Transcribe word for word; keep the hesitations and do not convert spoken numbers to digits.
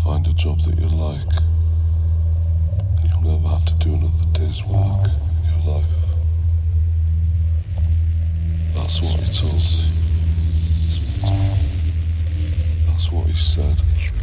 find a job that you like, and you'll never have to do another day's work in your life. That's what he told me. That's what he said.